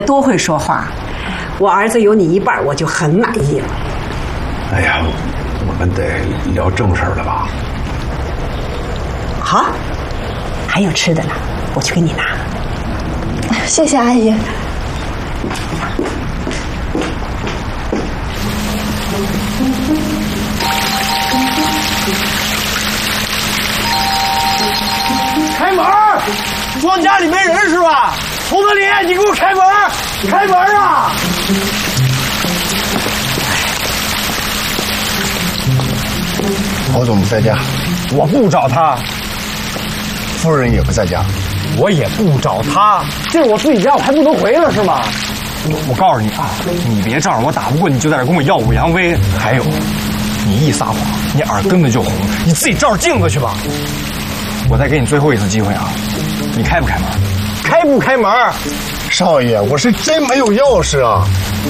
多会说话，我儿子有你一半，我就很满意了。 哎呀，我们得聊正事儿了吧？ 好，还有吃的呢，我去给你拿。 谢谢阿姨。 开门！庄家里没人是吧？洪德林，你给我开门！开门啊！ 侯总不在家， 我不找他， 夫人也不在家， 我也不找他。这是我自己家，我还不能回了是吗？我告诉你啊，你别仗着我打不过你就在这跟我耀武扬威。还有，你一撒谎，你耳根子就红，你自己照着镜子去吧。我再给你最后一次机会啊，你开不开门？开不开门？ 少爷，我是真没有钥匙啊。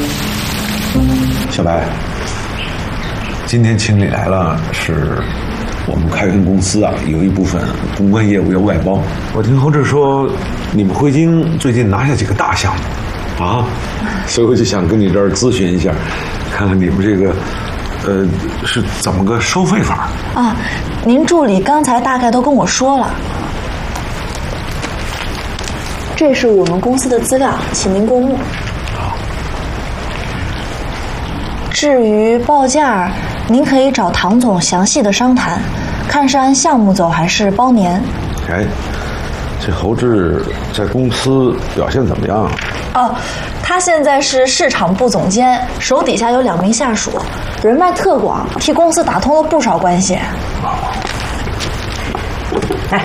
小白，今天请你来了，是我们开源公司啊，有一部分公关业务要外包。我听侯志说，你们汇金最近拿下几个大项目，啊，所以我就想跟你这儿咨询一下，看看你们这个，是怎么个收费法啊？您助理刚才大概都跟我说了。这是我们公司的资料，请您过目。至于报价，您可以找唐总详细的商谈，看是按项目走还是包年。 哎，这侯志在公司表现怎么样？ 哦，他现在是市场部总监，手底下有2名下属，人脉特广，替公司打通了不少关系。 来，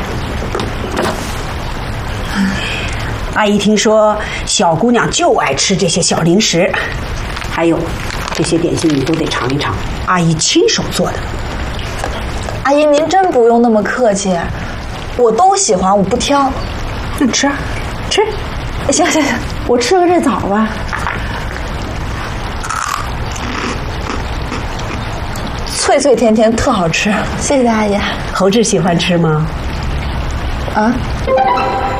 阿姨听说小姑娘就爱吃这些小零食，还有这些点心你都得尝一尝，阿姨亲手做的。 阿姨您真不用那么客气，我都喜欢，我不挑。 那吃，吃。 行，我吃个这枣吧。脆脆甜甜，特好吃，谢谢阿姨。 侯志喜欢吃吗？ 啊？